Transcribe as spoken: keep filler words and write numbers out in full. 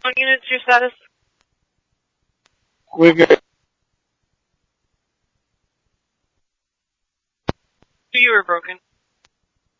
units, your status? We're good. You were broken.